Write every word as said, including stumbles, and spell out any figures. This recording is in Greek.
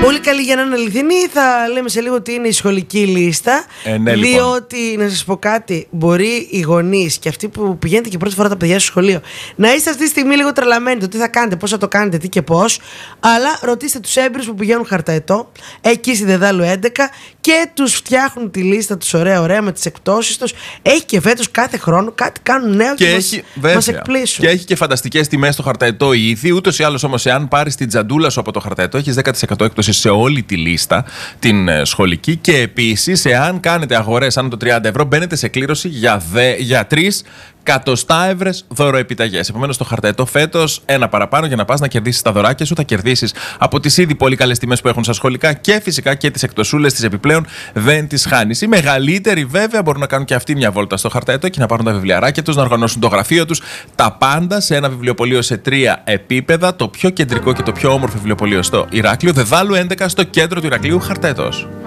Πολύ καλή για να είναι αληθινή. Θα λέμε σε λίγο ότι είναι η σχολική λίστα. Ε, ναι, διότι, λοιπόν. να σας πω κάτι, μπορεί οι γονείς και αυτοί που πηγαίνετε και πρώτη φορά τα παιδιά στο σχολείο να είστε αυτή τη στιγμή λίγο τρελαμένοι το τι θα κάνετε, πώς θα το κάνετε, τι και πώς. Αλλά ρωτήστε τους έμπειρους που πηγαίνουν χαρταετό, εκεί στη Δεδάλου έντεκα, και τους φτιάχνουν τη λίστα τους ωραία-ωραία με τις εκπτώσεις τους. Έχει και φέτος κάθε χρόνο κάτι κάνουν νέο και, και μας, μας εκπλήσουν. Και έχει και φανταστικές τιμές στο χαρταετό ήδη. Ούτως ή άλλως όμως, εάν πάρεις την τζαντούλα σου από το χαρταετό, έχεις δέκα τοις εκατό έκπτωση σε όλη τη λίστα, την ε, σχολική. Και επίσης, εάν κάνετε αγορές άνω το τριάντα ευρώ, μπαίνετε σε κλήρωση για, δε, για τρεις κατοστάευρες δωροεπιταγές. Επομένως, το χαρταετό φέτος ένα παραπάνω για να πας να κερδίσεις τα δωράκια σου. Θα κερδίσεις από τις ήδη πολύ καλές τιμές που έχουν στα σχολικά και φυσικά και τις εκπτωσούλες τις επιπλέον δεν τις χάνεις. Οι μεγαλύτεροι βέβαια μπορούν να κάνουν και αυτοί μια βόλτα στο χαρταετό και να πάρουν τα βιβλιαράκια τους, να οργανώσουν το γραφείο τους. Τα πάντα σε ένα βιβλιοπωλείο σε τρία επίπεδα. Το πιο κεντρικό και το πιο όμορφο βιβλιοπωλείο στο Ηράκλειο. Δεδάλου έντεκα, στο κέντρο του Ηρακλείου, χαρταετός.